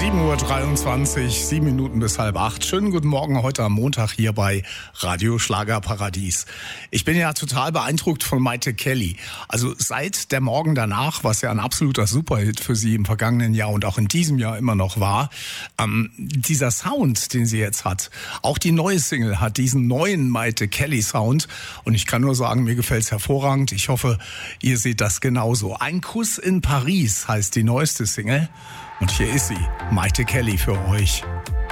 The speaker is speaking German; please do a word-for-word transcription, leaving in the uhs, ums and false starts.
sieben Uhr dreiundzwanzig, sieben Minuten bis halb acht. Schönen guten Morgen heute am Montag hier bei Radio Schlagerparadies. Ich bin ja total beeindruckt von Mayte Kelly. Also seit Der Morgen danach, was ja ein absoluter Superhit für sie im vergangenen Jahr und auch in diesem Jahr immer noch war, ähm, dieser Sound, den sie jetzt hat, auch die neue Single hat diesen neuen Mayte Kelly Sound und ich kann nur sagen, mir gefällt's hervorragend. Ich hoffe, ihr seht das genauso. Ein Kuss in Paris heißt die neueste Single. Und hier ist sie, Mayte Kelly für euch.